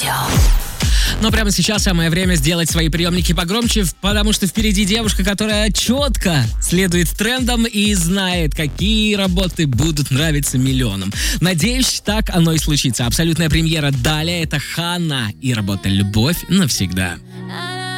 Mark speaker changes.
Speaker 1: Но прямо сейчас самое время сделать свои приемники погромче, потому что впереди девушка, которая четко следует трендам и знает, какие работы будут нравиться миллионам. Надеюсь, так оно и случится. Абсолютная премьера далее — это Ханна и работа «Любовь навсегда».